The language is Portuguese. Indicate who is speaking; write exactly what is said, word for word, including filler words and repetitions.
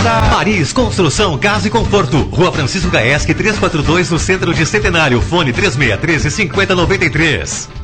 Speaker 1: Paris Construção, Casa e Conforto. Rua Francisco Gaeschi, trezentos e quarenta e dois, no centro de Centenário. Fone três seis um três, cinco zero nove três.